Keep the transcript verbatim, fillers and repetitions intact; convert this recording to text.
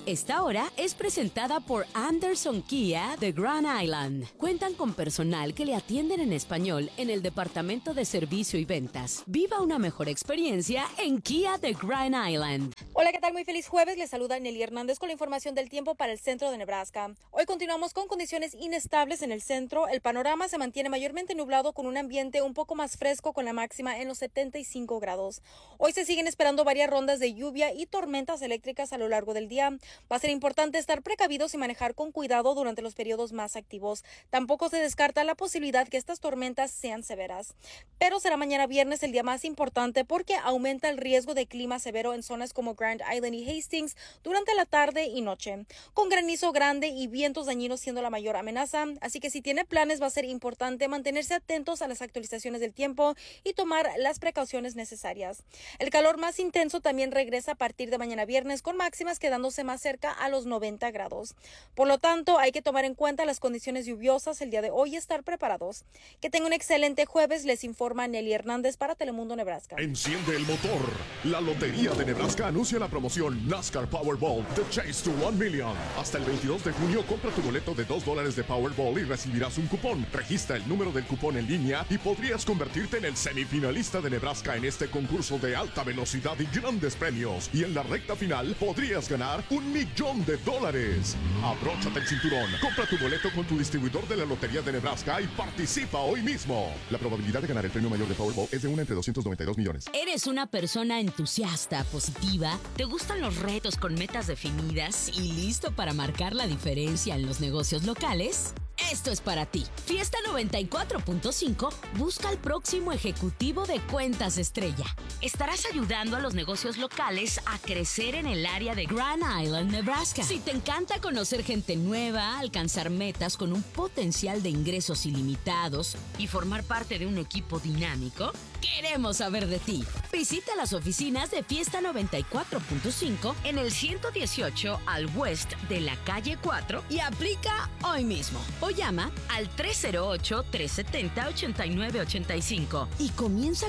Esta hora es presentada por Anderson Kia de Grand Island. Cuentan con personal que le atienden en español en el departamento de servicio y ventas. Viva una mejor experiencia en Kia de Grand Island. Hola, ¿qué tal? Muy feliz jueves. Les saluda Nelly Hernández con la información del tiempo para el centro de Nebraska. Hoy continuamos con condiciones inestables en el centro. El panorama se mantiene mayormente nublado con un ambiente un poco más fresco con la máxima en los setenta y cinco grados. Hoy se siguen esperando varias rondas de lluvia y tormentas eléctricas a lo largo del día. Va a ser importante estar precavidos y manejar con cuidado durante los periodos más activos. Tampoco se descarta la posibilidad que estas tormentas sean severas. Pero será mañana viernes el día más importante porque aumenta el riesgo de clima severo en zonas como Grand Island y Hastings durante la tarde y noche, con granizo grande y vientos dañinos siendo la mayor amenaza. Así que si tiene planes va a ser importante mantenerse atentos a las actualizaciones del tiempo y tomar las precauciones necesarias. El calor más intenso también regresa a partir de mañana viernes con máximas quedándose más cerca a los noventa grados. Por lo tanto, hay que tomar en cuenta las condiciones lluviosas el día de hoy y estar preparados. Que tenga un excelente jueves, les informa Nelly Hernández para Telemundo Nebraska. Enciende el motor. La Lotería de Nebraska anuncia la promoción NASCAR Powerball The Chase to one million. Hasta el veintidós de junio compra tu boleto de dos dólares de Powerball y recibirás un cupón. Registra el número del cupón en línea y podrías convertirte en el semifinalista de Nebraska en este concurso de alta velocidad y grandes premios. Y en la recta final podrías ganar un millón de dólares. Abróchate el cinturón. Compra tu boleto con tu distribuidor de la Lotería de Nebraska y participa hoy mismo. La probabilidad de ganar el premio mayor de Powerball es de una entre doscientos noventa y dos millones. ¿Eres una persona entusiasta, positiva? ¿Te gustan los retos con metas definidas y listo para marcar la diferencia en los negocios locales? Esto es para ti. Fiesta noventa y cuatro punto cinco busca al próximo ejecutivo de cuentas estrella. Estarás ayudando a los negocios locales a crecer en el área de Grand Island, Nebraska. Si te encanta conocer gente nueva, alcanzar metas con un potencial de ingresos ilimitados y formar parte de un equipo dinámico, queremos saber de ti. Visita las oficinas de Fiesta noventa y cuatro punto cinco en el ciento dieciocho al West de la calle cuatro y aplica hoy mismo. O llama al tres cero ocho, tres siete cero, ocho nueve ocho cinco y comienza